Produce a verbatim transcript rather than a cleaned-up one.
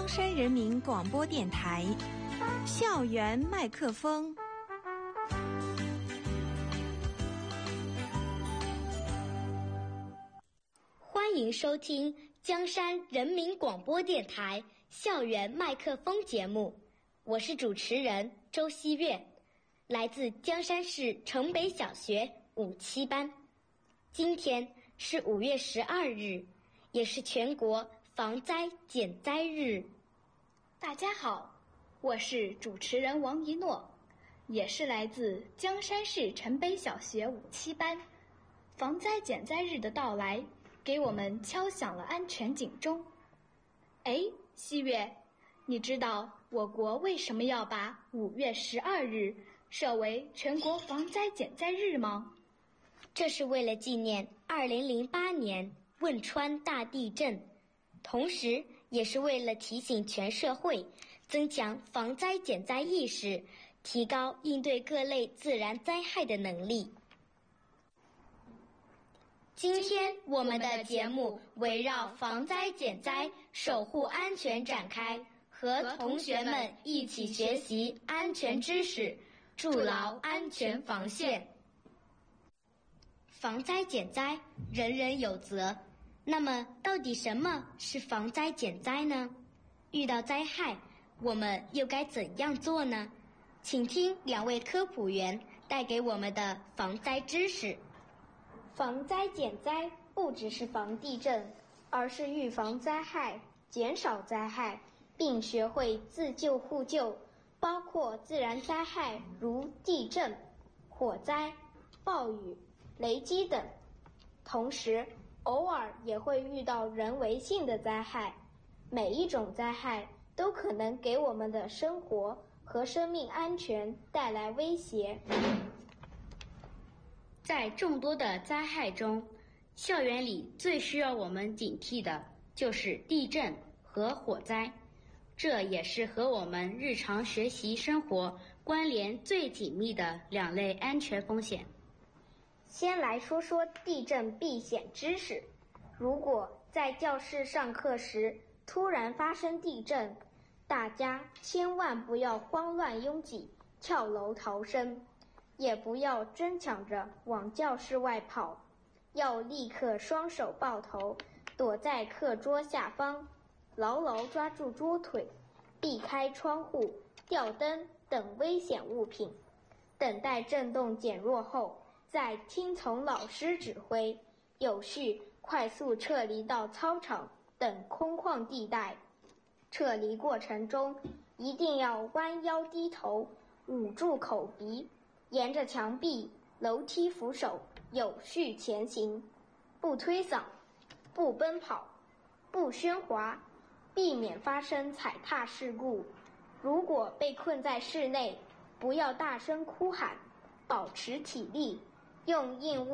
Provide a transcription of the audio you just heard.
江山人民广播电台校园麦克风。 欢迎收听江山人民广播电台校园麦克风节目，我是主持人周希月，来自江山市城北小学五七班。今天是五月十二日，也是全国防灾减灾日。 大家好，我是主持人王一诺，也是来自江山市城北小学五七班。防灾减灾日的到来，给我们敲响了安全警钟。哎，希月，你知道我国为什么要把五月十二日设为全国防灾减灾日吗？ 这是为了纪念二零零八年汶川大地震，同时也是为了提醒全社会增强防灾减灾意识，提高应对各类自然灾害的能力。今天我们的节目围绕防灾减灾、守护安全展开，和同学们一起学习安全知识，筑牢安全防线。防灾减灾，人人有责。那么，到底什么是防灾减灾呢？遇到灾害，我们又该怎样做呢？请听两位科普员带给我们的防灾知识。 防灾减灾不只是防地震，而是预防灾害、减少灾害，并学会自救互救，包括自然灾害如地震、火灾、暴雨、雷击等。同时，偶尔也会遇到人为性的灾害，每一种灾害都可能给我们的生活和生命安全带来威胁。 在众多的灾害中，校园里最需要我们警惕的就是地震和火灾，这也是和我们日常学习生活关联最紧密的两类安全风险。 先来说说地震避险知识。如果在教室上课时突然发生地震，大家千万不要慌乱拥挤，跳楼逃生，也不要争抢着往教室外跑，要立刻双手抱头，躲在课桌下方，牢牢抓住桌腿，避开窗户、吊灯等危险物品，等待震动减弱后，再听从老师指挥，有序快速撤离到操场等空旷地带。撤离过程中一定要弯腰低头，捂住口鼻，沿着墙壁、楼梯扶手有序前行，不推搡，不奔跑，不喧哗，避免发生踩踏事故。如果被困在室内，不要大声哭喊，保持体力，用硬物